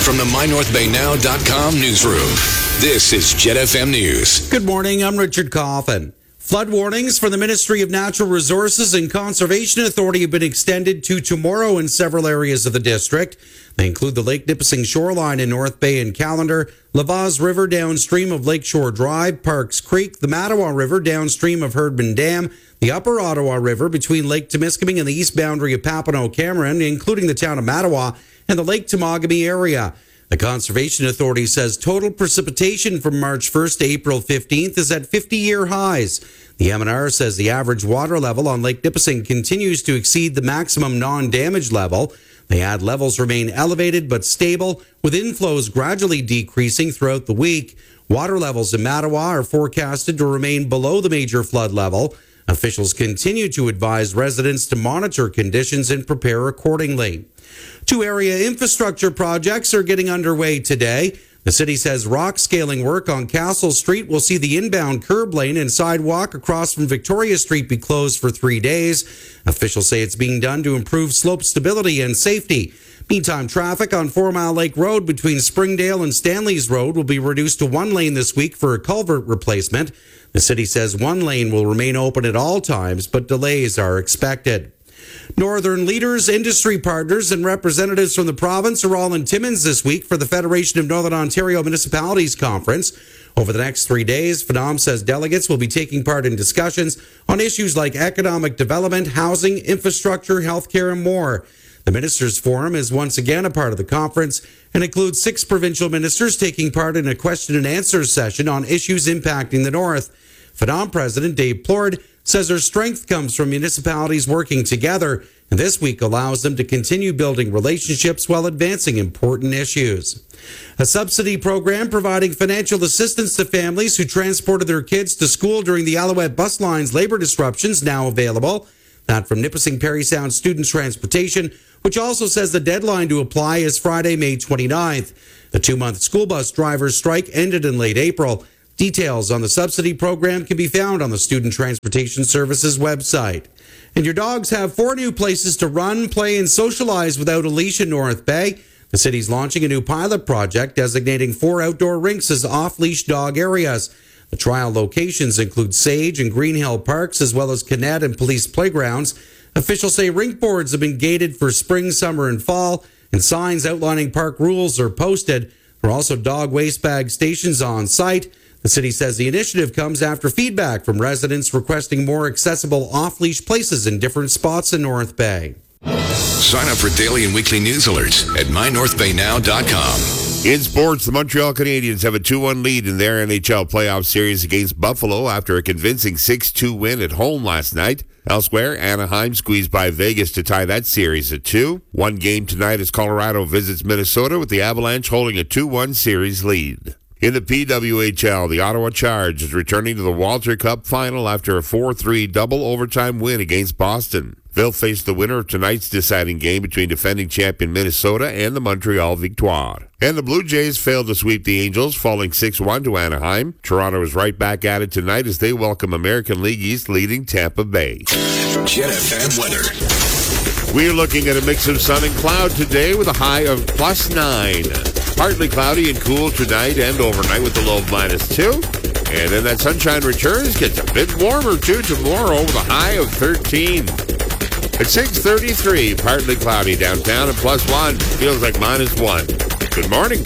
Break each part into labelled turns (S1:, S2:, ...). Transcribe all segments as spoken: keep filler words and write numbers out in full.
S1: from the my north bay now dot com newsroom, this is Jet F M News.
S2: Good morning, I'm Richard Coffin. Flood warnings from the Ministry of Natural Resources and Conservation Authority have been extended to tomorrow in several areas of the district. They include the Lake Nipissing shoreline in North Bay and Callander, Lavaz River downstream of Lakeshore Drive, Parks Creek, the Mattawa River downstream of Herdman Dam, the Upper Ottawa River between Lake Temiskaming and the east boundary of Papineau-Cameron, including the town of Mattawa, and the Lake Temagami area. The Conservation Authority says total precipitation from March first to April fifteenth is at fifty-year highs. The M N R says the average water level on Lake Nipissing continues to exceed the maximum non-damage level. They add levels remain elevated but stable, with inflows gradually decreasing throughout the week. Water levels in Mattawa are forecasted to remain below the major flood level. Officials continue to advise residents to monitor conditions and prepare accordingly. Two area infrastructure projects are getting underway today. The city says rock scaling work on Castle Street will see the inbound curb lane and sidewalk across from Victoria Street be closed for three days. Officials say it's being done to improve slope stability and safety. Meantime, traffic on Four Mile Lake Road between Springdale and Stanley's Road will be reduced to one lane this week for a culvert replacement. The city says one lane will remain open at all times, but delays are expected. Northern leaders, industry partners, and representatives from the province are all in Timmins this week for the Federation of Northern Ontario Municipalities Conference. Over the next three days, F N O M says delegates will be taking part in discussions on issues like economic development, housing, infrastructure, healthcare, and more. The Ministers' Forum is once again a part of the conference and includes six provincial ministers taking part in a question and answer session on issues impacting the North. F N O M President Dave Plord says their strength comes from municipalities working together, and this week allows them to continue building relationships while advancing important issues. A subsidy program providing financial assistance to families who transported their kids to school during the Alouette bus line's labor disruptions now available. That from Nipissing Parry Sound Student Transportation, which also says the deadline to apply is Friday, May twenty-ninth. The two-month school bus drivers' strike ended in late April. Details on the subsidy program can be found on the Student Transportation Services website. And your dogs have four new places to run, play, and socialize without a leash in North Bay. The city's launching a new pilot project designating four outdoor rinks as off-leash dog areas. The trial locations include Sage and Green Hill Parks, as well as Canet and Police playgrounds. Officials say rink boards have been gated for spring, summer, and fall, and signs outlining park rules are posted. There are also dog waste bag stations on site. The city says the initiative comes after feedback from residents requesting more accessible off-leash places in different spots in North Bay.
S1: Sign up for daily and weekly news alerts at my north bay now dot com.
S3: In sports, the Montreal Canadiens have a two one lead in their N H L playoff series against Buffalo after a convincing six two win at home last night. Elsewhere, Anaheim squeezed by Vegas to tie that series at two. One game tonight as Colorado visits Minnesota, with the Avalanche holding a two one series lead. In the P W H L, the Ottawa Charge is returning to the Walter Cup final after a four three double overtime win against Boston. They'll face the winner of tonight's deciding game between defending champion Minnesota and the Montreal Victoire. And the Blue Jays failed to sweep the Angels, falling six one to Anaheim. Toronto is right back at it tonight as they welcome American League East leading Tampa Bay.
S1: Jet F M weather.
S3: We're looking at a mix of sun and cloud today with a high of plus nine. Partly cloudy and cool tonight and overnight with a low of minus two. And then that sunshine returns, gets a bit warmer too tomorrow with a high of thirteen. At six thirty-three, partly cloudy downtown and plus one. Feels like minus one. Good morning.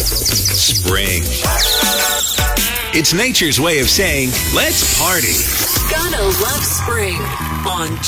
S1: Spring. It's nature's way of saying, let's party.
S4: Gotta love spring on